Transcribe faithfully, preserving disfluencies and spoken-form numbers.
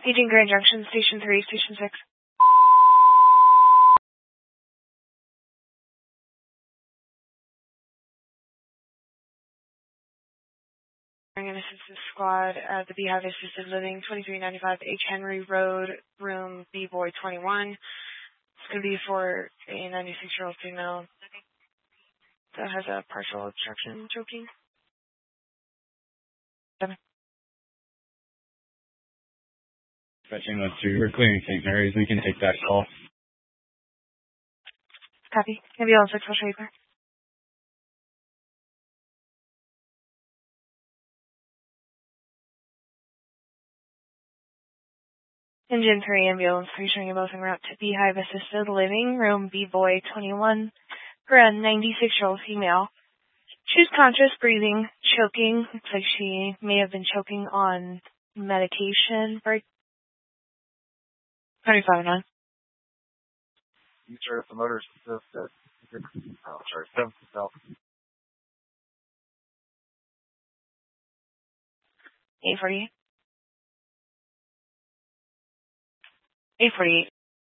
Agent Grand Junction, Station three, Station six. An assistance squad at the Beehive Assisted Living, twenty-three ninety-five H. Henry Road, room B-Boy twenty-one. It's going to be for a ninety-six-year-old female that has a partial obstruction choking. Seven. Fetching those two. We're clearing Saint Mary's. We can take that call. Copy. Ambulance six, I'll show you there. Engine three, Ambulance three, showing you both en route to Beehive Assisted Living, room B-Boy twenty-one, for a ninety-six-year-old female. She's conscious, breathing, choking. Looks like she may have been choking on medication. Right? twenty-five nine. You sure the motor's just uh, oh, sorry, seven itself. eight forty-eight. eight forty-eight.